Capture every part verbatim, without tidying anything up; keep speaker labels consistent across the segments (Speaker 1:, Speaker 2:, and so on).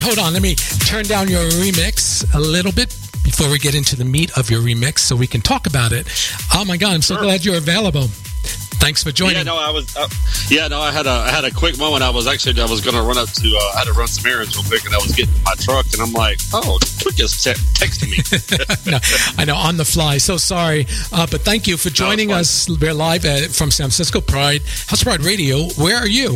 Speaker 1: Hold on, let me turn down your remix a little bit before we get into the meat of your remix so we can talk about it. Oh my God, I'm so sure. glad you're available. Thanks for joining.
Speaker 2: Yeah, no, I was. Uh, yeah, no, I had a I had a quick moment. I was actually I was going to run up to. Uh, I had to run some errands real quick, and I was getting in my truck, and I'm like, oh, Quick just te- texted me.
Speaker 1: No, I know, on the fly. So sorry, uh, but thank you for joining no, us. We're live at, from San Francisco Pride House Pride Radio. Where are you?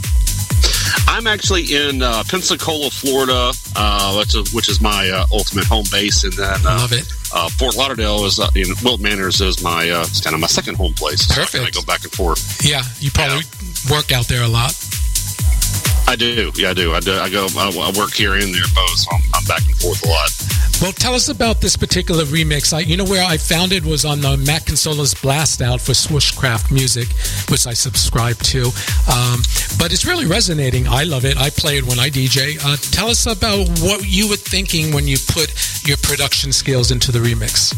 Speaker 2: I'm actually in uh, Pensacola, Florida, uh, which, is, which is my uh, ultimate home base, and then uh,
Speaker 1: love it.
Speaker 2: Uh, Fort Lauderdale is uh, in Wilton Manors is my uh, it's kind of my second home place.
Speaker 1: Perfect.
Speaker 2: So I go back and forth.
Speaker 1: Yeah, you probably yeah. work out there a lot.
Speaker 2: I do. Yeah, I do. I do. I go. I work here and there both, so I'm, I'm back and forth a lot.
Speaker 1: Well, tell us about this particular remix. I, you know, where I found it was on the Matt Consola's Blast Out for Swooshcraft Music, which I subscribe to. Um, but it's really resonating. I love it. I play it when I D J. Uh, tell us about what you were thinking when you put your production skills into the remix.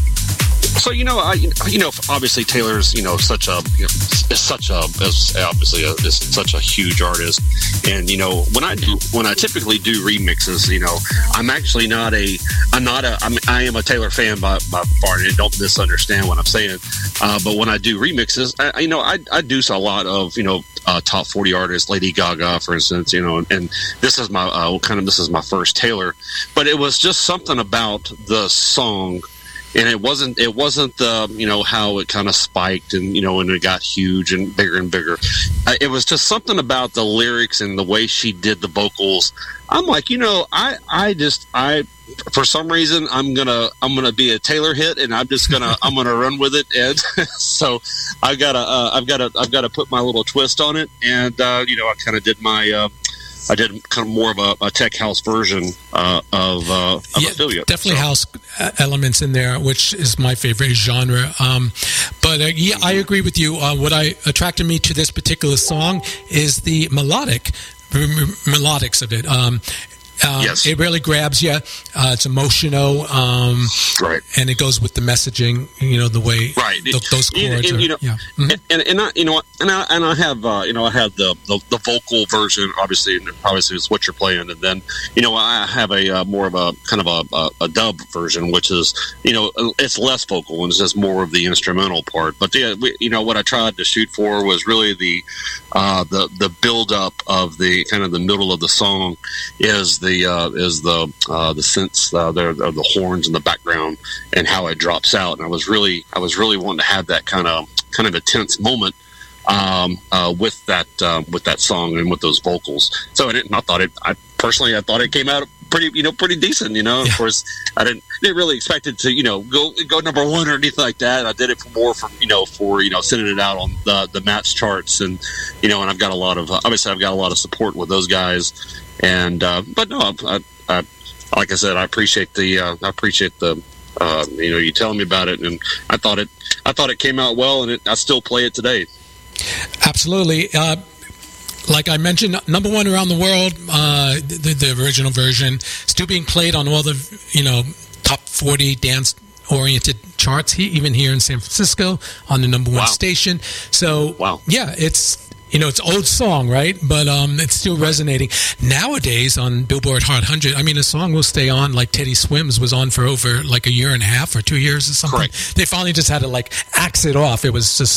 Speaker 2: So you know, I you know obviously Taylor's you know such a you know, is such a is obviously a, is such a huge artist, and you know when I do when I typically do remixes, you know I'm actually not a I'm not a I'm, I am a Taylor fan by by far, and don't misunderstand what I'm saying. Uh, but when I do remixes, I, you know I I do a lot of you know uh, top forty artists, Lady Gaga for instance, you know, and, and this is my uh, kind of this is my first Taylor, but it was just something about the song. And it wasn't, it wasn't the, you know, how it kind of spiked and, you know, and it got huge and bigger and bigger. Uh, it was just something about the lyrics and the way she did the vocals. I'm like, you know, I, I just, I, for some reason, I'm going to, I'm going to be a Taylor hit and I'm just going to, I'm going to run with it. And so I've got to, uh, I've got to, I've got to put my little twist on it. And, uh, you know, I kind of did my, uh, I did kind of more of a, a tech house version uh, of, uh, of
Speaker 1: yeah,
Speaker 2: Affiliate.
Speaker 1: Definitely
Speaker 2: so.
Speaker 1: house elements in there, which is my favorite genre. Um, but uh, yeah, I agree with you. Uh, what I attracted me to this particular song is the melodic m- melodics of it. Um, Um,
Speaker 2: yes.
Speaker 1: It really grabs you. Uh, it's emotional, um,
Speaker 2: right?
Speaker 1: And it goes with the messaging. You know the way,
Speaker 2: right?
Speaker 1: Th- those chords,
Speaker 2: and, and,
Speaker 1: are,
Speaker 2: you know,
Speaker 1: yeah. Mm-hmm.
Speaker 2: and, and I, you know, and I and I have, uh, you know, I have the, the the vocal version. Obviously, obviously, it's what you're playing, and then, you know, I have a uh, more of a kind of a, a, a dub version, which is, you know, it's less vocal and it's just more of the instrumental part. But yeah, we, you know, what I tried to shoot for was really the uh, the the build up of the kind of the middle of the song is the uh, is the the uh, the synths, uh, the, the horns in the background, and how it drops out. And I was really, I was really wanting to have that kind of kind of intense moment um, uh, with that uh, with that song and with those vocals. So I didn't. I thought it. I personally, I thought it came out pretty, you know, pretty decent. You know, yeah. Of course, I didn't didn't really expect it to, you know, go go number one or anything like that. I did it for more for you know for you know sending it out on the the Matt's charts, and you know, and I've got a lot of obviously I've got a lot of support with those guys. And uh, but no, I, I, I, like I said, I appreciate the uh, I appreciate the uh, you know you telling me about it, and I thought it I thought it came out well, and it, I still play it today.
Speaker 1: Absolutely, uh, like I mentioned, number one around the world, uh, the, the original version, still being played on all the you know top forty dance oriented charts, he, even here in San Francisco on the number one wow. station. So
Speaker 2: wow.
Speaker 1: yeah, it's. You know, it's old song, right? But um, it's still resonating. Nowadays on Billboard Hot one hundred, I mean, a song will stay on, like Teddy Swims was on for over like a year and a half or two years or something.
Speaker 2: Correct.
Speaker 1: They finally just had to like axe it off. It was just,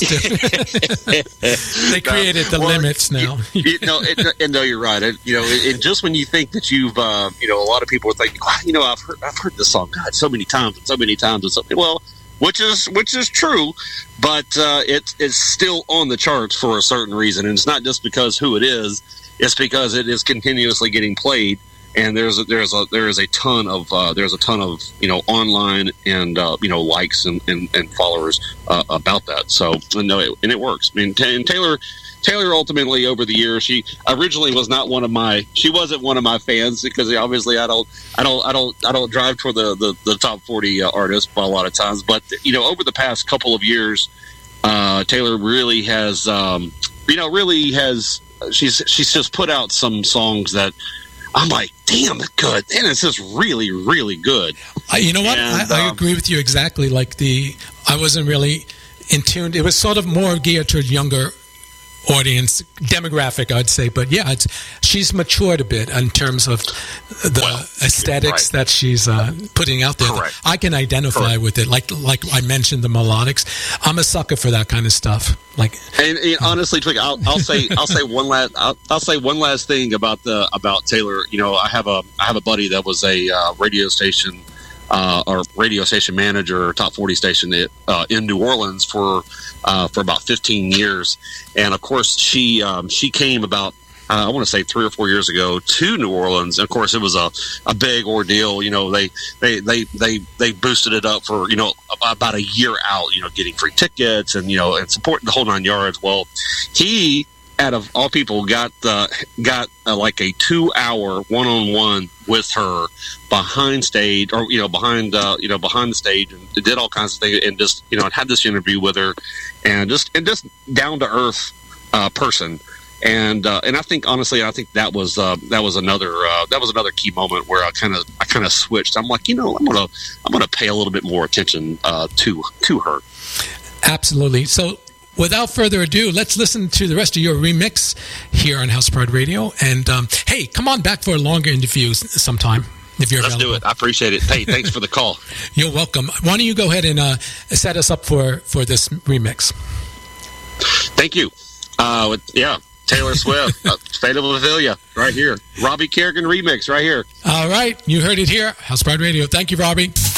Speaker 1: they created the
Speaker 2: well,
Speaker 1: limits now.
Speaker 2: You, you know, it, and no, you're right. It, you know, and just when you think that you've, uh, you know, a lot of people are thinking, wow, you know, I've heard, I've heard this song, God, so many times and so many times and something. Well, Which is which is true, but uh, it, it's still on the charts for a certain reason, and it's not just because who it is; it's because it is continuously getting played, and there's a, there's a there is a ton of uh, there's a ton of you know online and uh, you know likes and, and, and followers uh, about that. So and no, it, and it works. I mean, and Taylor. Taylor ultimately over the years, she originally was not one of my, she wasn't one of my fans because obviously I don't, I don't, I don't, I don't drive toward the, the, the top forty uh, artists a lot of times. But, you know, over the past couple of years, uh, Taylor really has, um, you know, really has, she's, she's just put out some songs that I'm like, damn, it's good. And it's just really, really good.
Speaker 1: Uh, you know what?
Speaker 2: And,
Speaker 1: I, I
Speaker 2: um,
Speaker 1: agree with you exactly. Like the, I wasn't really in tune. It was sort of more geared toward younger audience demographic, I'd say. But yeah, it's, she's matured a bit in terms of the
Speaker 2: well,
Speaker 1: aesthetics
Speaker 2: right.
Speaker 1: that she's uh, putting out there.
Speaker 2: Correct.
Speaker 1: I can identify Correct. with it. Like like I mentioned, the melodics. I'm a sucker for that kind of stuff. Like,
Speaker 2: and, and honestly, Twig, I'll, I'll say I'll say one last I'll, I'll say one last thing about the about Taylor. You know, I have a I have a buddy that was a uh, radio station. Uh, or radio station manager, or top forty station uh, in New Orleans for uh, for about fifteen years, and of course she um, she came about uh, I want to say three or four years ago to New Orleans. And of course, it was a, a big ordeal. You know, they they, they they they boosted it up for you know about a year out. You know, getting free tickets and you know and supporting the whole nine yards. Well, he. out of all people, got uh, got uh, like a two-hour one-on-one with her behind stage, or you know, behind uh, you know, behind the stage, and did all kinds of things, and just you know, had this interview with her, and just and just down to earth uh, person, and uh, and I think honestly, I think that was uh, that was another uh, that was another key moment where I kind of I kind of switched. I'm like, you know, I'm gonna I'm gonna pay a little bit more attention uh, to to her.
Speaker 1: Absolutely. So. Without further ado, let's listen to the rest of your remix here on House Pride Radio. And, um, hey, come on back for a longer interview sometime if you're
Speaker 2: Let's
Speaker 1: available.
Speaker 2: do it. I appreciate it. Hey, thanks for the call.
Speaker 1: You're welcome. Why don't you go ahead and uh, set us up for, for this remix?
Speaker 2: Thank you. Uh, with, yeah, Taylor Swift, uh, Fate of Ophelia, right here. Robbie Kerrigan remix, right here.
Speaker 1: All right. You heard it here. House Pride Radio. Thank you, Robbie.